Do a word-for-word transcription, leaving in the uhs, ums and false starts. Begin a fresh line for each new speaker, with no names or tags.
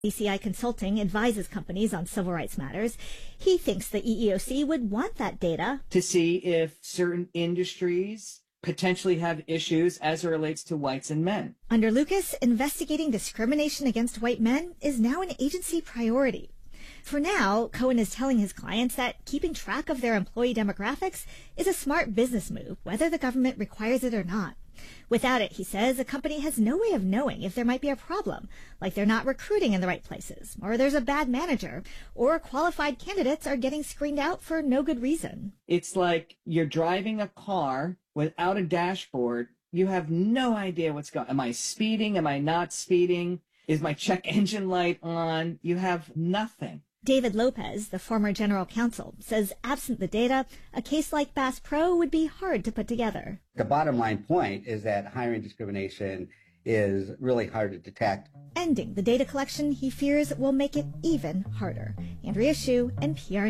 B C I Consulting advises companies on civil rights matters. He thinks the E E O C would want that data
to see if certain industries potentially have issues as it relates to whites and men.
Under Lucas, investigating discrimination against white men is now an agency priority. For now, Cohen is telling his clients that keeping track of their employee demographics is a smart business move, whether the government requires it or not. Without it, he says, a company has no way of knowing if there might be a problem, like they're not recruiting in the right places, or there's a bad manager, or qualified candidates are getting screened out for no good reason.
It's like you're driving a car without a dashboard. You have no idea what's going on. Am I speeding? Am I not speeding? Is my check engine light on? You have nothing.
David Lopez, the former general counsel, says absent the data, a case like Bass Pro would be hard to put together.
The bottom line point is that hiring discrimination is really hard to detect.
Ending the data collection, he fears, will make it even harder. Andrea Hsu, N P R